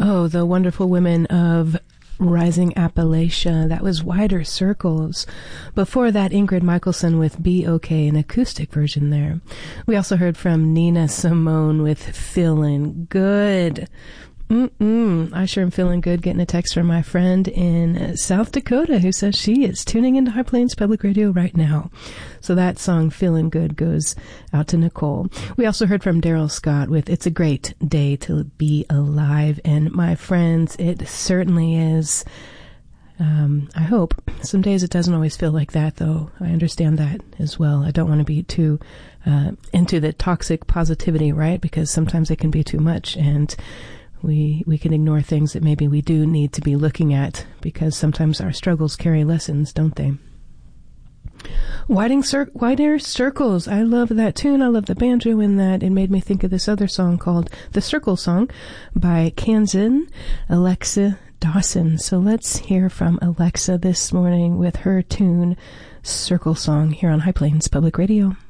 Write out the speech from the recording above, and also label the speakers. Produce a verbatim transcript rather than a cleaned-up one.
Speaker 1: Oh, the wonderful women of Rising Appalachia. That was Wider Circles. Before that, Ingrid Michaelson with Be Okay, an acoustic version there. We also heard from Nina Simone with Feelin' Good. Mm-mm. I sure am feeling good getting a text from my friend in South Dakota who says she is tuning into High Plains Public Radio right now. So that song, Feeling Good, goes out to Nicole. We also heard from Daryl Scott with It's a Great Day to Be Alive. And my friends, it certainly is. Um, I hope. Some days it doesn't always feel like that, though. I understand that as well. I don't want to be too uh, into the toxic positivity, right? Because sometimes it can be too much, and we we can ignore things that maybe we do need to be looking at, because sometimes our struggles carry lessons, don't they? Widening cir- Wider Circles. I love that tune. I love the banjo in that. It made me think of this other song called The Circle Song by Kansan Alexa Dawson. So let's hear from Alexa this morning with her tune Circle Song here on High Plains Public Radio.